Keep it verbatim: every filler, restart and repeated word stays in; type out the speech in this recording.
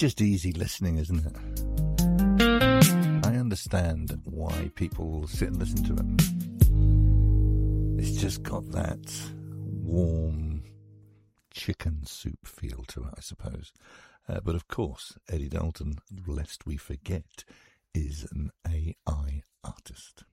just easy listening, isn't it? I understand why people sit and listen to it. It's just got that warm chicken soup feel to it, I suppose. Uh, but of course, Eddie Dalton, lest we forget, is an A I artist.